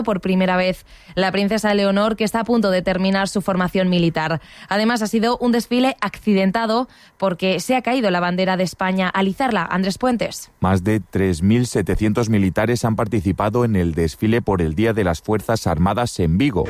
por primera vez la princesa Leonor, que está a punto de terminar su formación militar. Además, ha sido un desfile accidentado porque se ha caído la bandera de España al izarla. Andrés Puentes. Más de 3.700 militares han participado en el desfile por el Día de las Fuerzas Armadas en Vigo.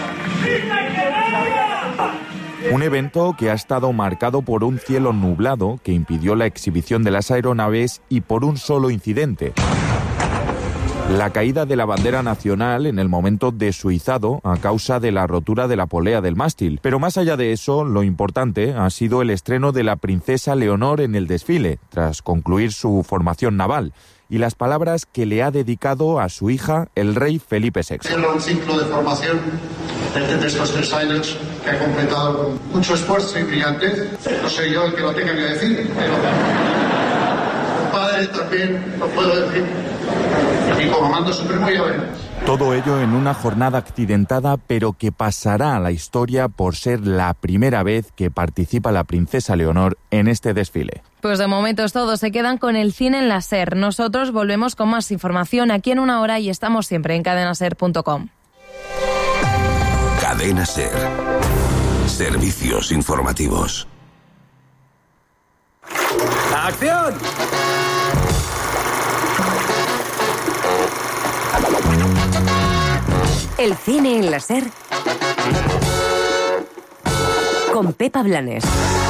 Un evento que ha estado marcado por un cielo nublado que impidió la exhibición de las aeronaves y por un solo incidente: la caída de la bandera nacional en el momento de su izado a causa de la rotura de la polea del mástil. Pero más allá de eso, lo importante ha sido el estreno de la princesa Leonor en el desfile, tras concluir su formación naval, y las palabras que le ha dedicado a su hija, el rey Felipe VI. Un ciclo de formación de estos 3 años que ha completado con mucho esfuerzo y brillantez. No soy yo el que lo tenga que decir, pero como padre también lo puedo decir. Y como mando supremo ya veremos. Todo ello en una jornada accidentada, pero que pasará a la historia por ser la primera vez que participa la princesa Leonor en este desfile. Pues de momento es todo, se quedan con el cine en la SER. Nosotros volvemos con más información aquí en una hora y estamos siempre en cadenaser.com. Cadena SER. Servicios informativos. ¡Acción! El cine en la SER con Pepa Blanes.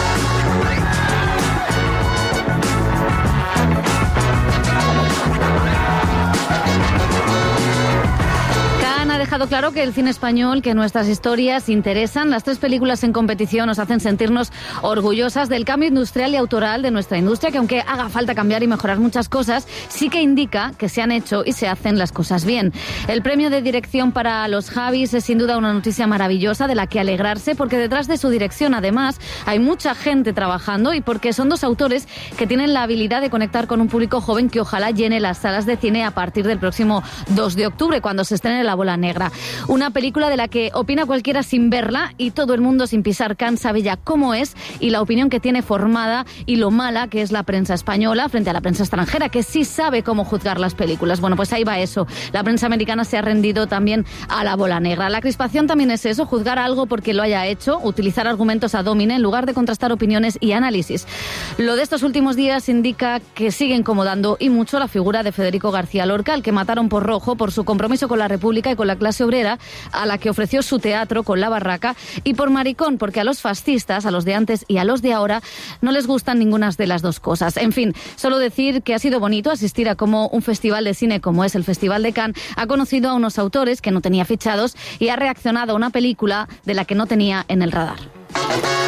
Ha dejado claro que el cine español, que nuestras historias interesan. Las 3 películas en competición nos hacen sentirnos orgullosas del cambio industrial y autoral de nuestra industria, que aunque haga falta cambiar y mejorar muchas cosas, sí que indica que se han hecho y se hacen las cosas bien. El premio de dirección para los Javis es sin duda una noticia maravillosa de la que alegrarse, porque detrás de su dirección además hay mucha gente trabajando y porque son 2 autores que tienen la habilidad de conectar con un público joven que ojalá llene las salas de cine a partir del próximo 2 de octubre, cuando se estrene La Bola Negra. Una película de la que opina cualquiera sin verla y todo el mundo sin pisar can sabe ya cómo es y la opinión que tiene formada y lo mala que es la prensa española frente a la prensa extranjera, que sí sabe cómo juzgar las películas. Bueno, pues ahí va eso. La prensa americana se ha rendido también a La Bola Negra. La crispación también es eso, juzgar algo porque lo haya hecho, utilizar argumentos ad hominem en lugar de contrastar opiniones y análisis. Lo de estos últimos días indica que sigue incomodando y mucho la figura de Federico García Lorca, al que mataron por rojo por su compromiso con la República y con la clase obrera, a la que ofreció su teatro con La Barraca, y por maricón, porque a los fascistas, a los de antes y a los de ahora, no les gustan ninguna de las 2 cosas. En fin, solo decir que ha sido bonito asistir a cómo un festival de cine como es el Festival de Cannes ha conocido a unos autores que no tenía fichados y ha reaccionado a una película de la que no tenía en el radar.